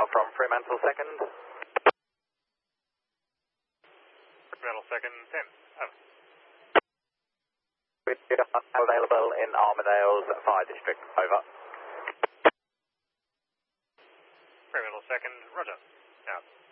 from Fremantle second. Fremantle second, 10. Over. Available in Armadale's Fire District. Over. Fremantle second, roger. Out.